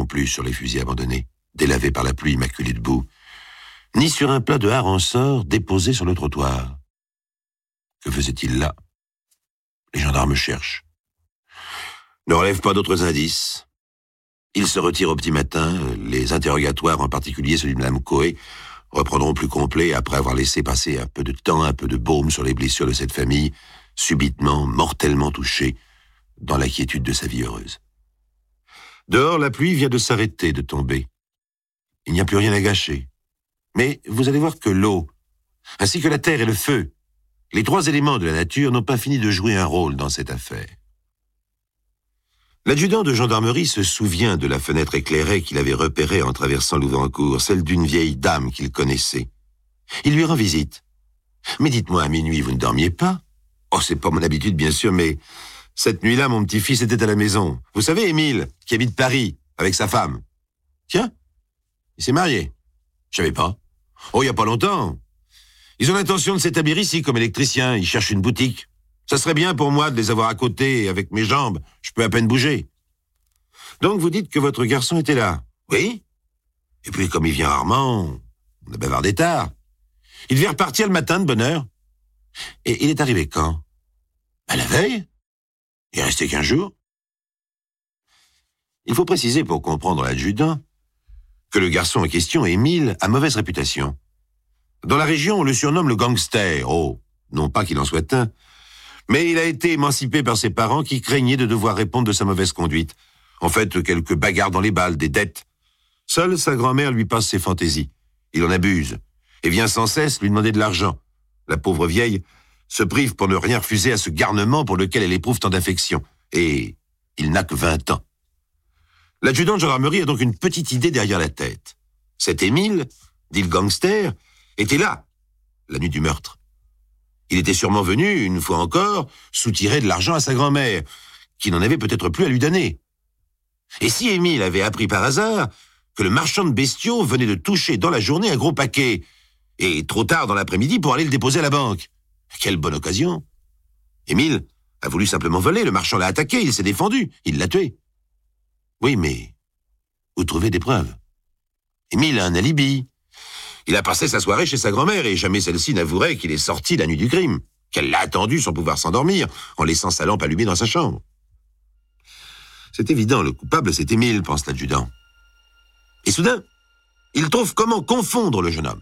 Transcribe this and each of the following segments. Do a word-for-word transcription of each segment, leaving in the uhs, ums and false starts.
plus sur les fusils abandonnés, délavés par la pluie maculés de boue, ni sur un plat de harensorts déposé sur le trottoir. Que faisait-il là? Les gendarmes cherchent. Ne relèvent pas d'autres indices. Ils se retirent au petit matin. Les interrogatoires, en particulier celui de Mme Coé, reprendront plus complet après avoir laissé passer un peu de temps, un peu de baume sur les blessures de cette famille, subitement, mortellement touchée, dans la quiétude de sa vie heureuse. Dehors, la pluie vient de s'arrêter de tomber. Il n'y a plus rien à gâcher. Mais vous allez voir que l'eau, ainsi que la terre et le feu, les trois éléments de la nature n'ont pas fini de jouer un rôle dans cette affaire. L'adjudant de gendarmerie se souvient de la fenêtre éclairée qu'il avait repérée en traversant Louvancourt, celle d'une vieille dame qu'il connaissait. Il lui rend visite. « Mais dites-moi, à minuit, vous ne dormiez pas ?»« Oh, c'est pas mon habitude, bien sûr, mais cette nuit-là, mon petit-fils était à la maison. Vous savez, Émile, qui habite Paris, avec sa femme. Tiens, il s'est marié. Je savais pas. Oh, il y a pas longtemps. Ils ont l'intention de s'établir ici comme électriciens. Ils cherchent une boutique. Ça serait bien pour moi de les avoir à côté, et avec mes jambes, je peux à peine bouger. Donc vous dites que votre garçon était là. Oui. Et puis comme il vient rarement, on a bavardé tard. Il devait repartir le matin de bonne heure. Et il est arrivé quand? À la veille. Il est resté quinze jours. Il faut préciser pour comprendre l'adjudant que le garçon en question, Émile, a mauvaise réputation. Dans la région, on le surnomme le gangster. Oh, non pas qu'il en soit un. Mais il a été émancipé par ses parents qui craignaient de devoir répondre de sa mauvaise conduite. En fait, quelques bagarres dans les balles, des dettes. Seule sa grand-mère lui passe ses fantaisies. Il en abuse et vient sans cesse lui demander de l'argent. La pauvre vieille se prive pour ne rien refuser à ce garnement pour lequel elle éprouve tant d'affection. Et il n'a que vingt ans. L'adjudant de gendarmerie a donc une petite idée derrière la tête. Cet Émile, dit le gangster, était là, la nuit du meurtre. Il était sûrement venu, une fois encore, soutirer de l'argent à sa grand-mère, qui n'en avait peut-être plus à lui donner. Et si Émile avait appris par hasard que le marchand de bestiaux venait de toucher dans la journée un gros paquet, et trop tard dans l'après-midi pour aller le déposer à la banque? Quelle bonne occasion! Émile a voulu simplement voler, le marchand l'a attaqué, il s'est défendu, il l'a tué. Oui, mais où trouver des preuves? Émile a un alibi. Il a passé sa soirée chez sa grand-mère et jamais celle-ci n'avouerait qu'il est sorti la nuit du crime, qu'elle l'a attendu sans pouvoir s'endormir, en laissant sa lampe allumée dans sa chambre. C'est évident, le coupable, c'est Émile, pense l'adjudant. Et soudain, il trouve comment confondre le jeune homme.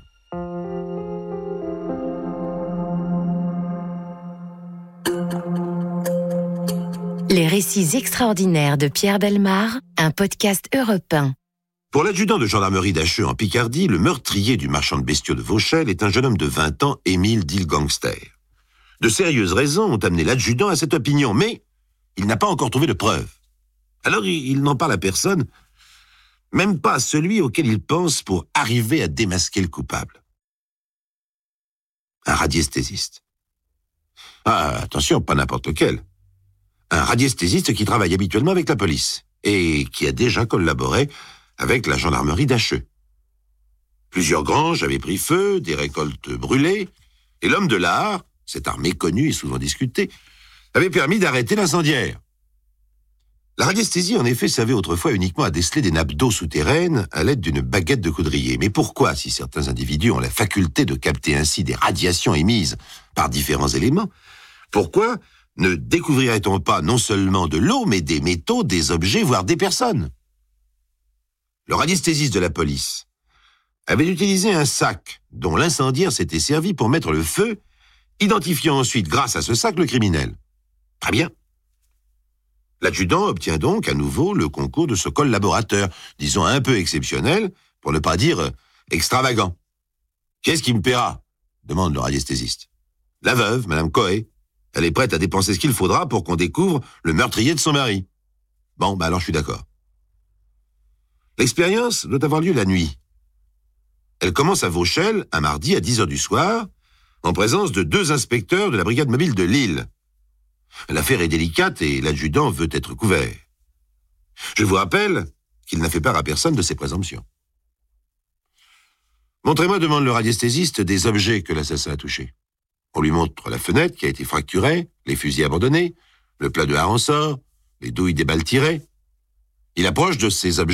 Les récits extraordinaires de Pierre Bellemare, un podcast Europe un. Pour l'adjudant de gendarmerie d'Acheux en Picardie, le meurtrier du marchand de bestiaux de Vauchelles est un jeune homme de vingt ans, Émile dit le gangster. De sérieuses raisons ont amené l'adjudant à cette opinion, mais il n'a pas encore trouvé de preuves. Alors il n'en parle à personne, même pas à celui auquel il pense pour arriver à démasquer le coupable. Un radiesthésiste. Ah, attention, pas n'importe lequel. Un radiesthésiste qui travaille habituellement avec la police et qui a déjà collaboré avec la gendarmerie d'Acheux. Plusieurs granges avaient pris feu, des récoltes brûlées, et l'homme de l'art, cet art méconnu et souvent discuté, avait permis d'arrêter l'incendiaire. La radiesthésie, en effet, servait autrefois uniquement à déceler des nappes d'eau souterraines à l'aide d'une baguette de coudrier. Mais pourquoi, si certains individus ont la faculté de capter ainsi des radiations émises par différents éléments, pourquoi ne découvrirait-on pas non seulement de l'eau, mais des métaux, des objets, voire des personnes? Le radiesthésiste de la police avait utilisé un sac dont l'incendiaire s'était servi pour mettre le feu, identifiant ensuite, grâce à ce sac, le criminel. Très bien. L'adjudant obtient donc à nouveau le concours de ce collaborateur, disons un peu exceptionnel, pour ne pas dire extravagant. « Qu'est-ce qui me paiera ?» demande le radiesthésiste. « La veuve, Madame Coé. Elle est prête à dépenser ce qu'il faudra pour qu'on découvre le meurtrier de son mari. » Bon, bah alors je suis d'accord. L'expérience doit avoir lieu la nuit. Elle commence à Vauchelles, un mardi à dix heures du soir, en présence de deux inspecteurs de la brigade mobile de Lille. L'affaire est délicate et l'adjudant veut être couvert. Je vous rappelle qu'il n'a fait part à personne de ses présomptions. Montrez-moi, demande le radiesthésiste, des objets que l'assassin a touchés. On lui montre la fenêtre qui a été fracturée, les fusils abandonnés, le plat de harensorts, les douilles des balles tirées. Il approche de ces objets